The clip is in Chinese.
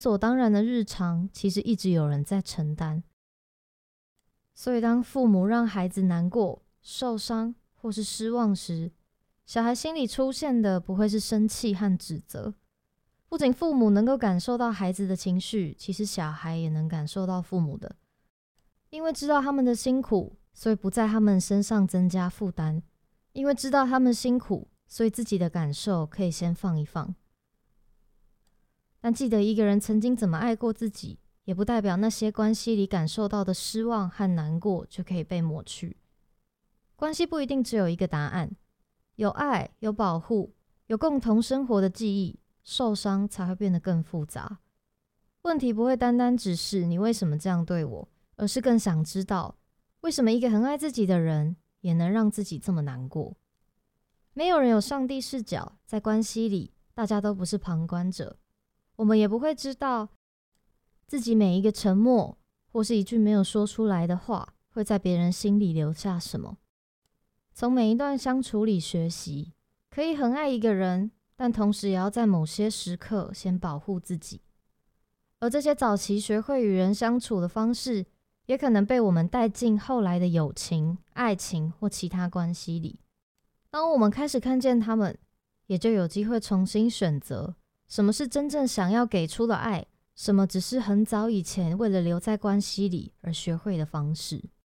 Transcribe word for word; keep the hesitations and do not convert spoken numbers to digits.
所当然的日常，其实一直有人在承担。所以当父母让孩子难过、受伤或是失望时，小孩心里出现的不会是生气和指责。不仅父母能够感受到孩子的情绪，其实小孩也能感受到父母的。因为知道他们的辛苦，所以不在他们身上增加负担。因为知道他们辛苦，所以自己的感受可以先放一放。但记得一个人曾经怎么爱过自己，也不代表那些关系里感受到的失望和难过就可以被抹去。关系不一定只有一个答案，有爱，有保护，有共同生活的记忆，受伤才会变得更复杂。问题不会单单只是你为什么这样对我，而是更想知道为什么一个很爱自己的人也能让自己这么难过。没有人有上帝视角，在关系里大家都不是旁观者，我们也不会知道自己每一个沉默或是一句没有说出来的话会在别人心里留下什么。从每一段相处里学习，可以很爱一个人，但同时也要在某些时刻先保护自己。而这些早期学会与人相处的方式，也可能被我们带进后来的友情、爱情或其他关系里。当我们开始看见他们，也就有机会重新选择什么是真正想要给出的爱，什么只是很早以前为了留在关系里而学会的方式。